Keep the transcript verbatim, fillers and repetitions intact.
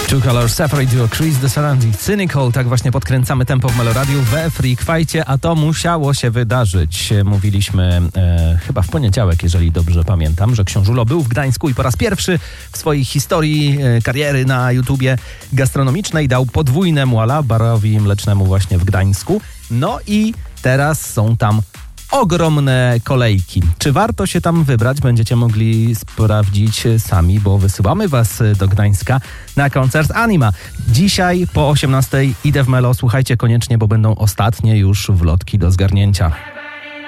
Two Colors Safari Duo, Chris the Surrounding, Cynical. Tak właśnie podkręcamy tempo w Meloradiu we Freak Fajcie, a to musiało się wydarzyć. Mówiliśmy e, chyba w poniedziałek, jeżeli dobrze pamiętam, że Książulo był w Gdańsku i po raz pierwszy w swojej historii e, kariery na YouTubie gastronomicznej dał podwójne muala barowi mlecznemu właśnie w Gdańsku. No i teraz są tam ogromne kolejki. Czy warto się tam wybrać? Będziecie mogli sprawdzić sami, bo wysyłamy was do Gdańska na koncert Anima. Dzisiaj po osiemnastej idę w Melo. Słuchajcie koniecznie, bo będą ostatnie już wlotki do zgarnięcia.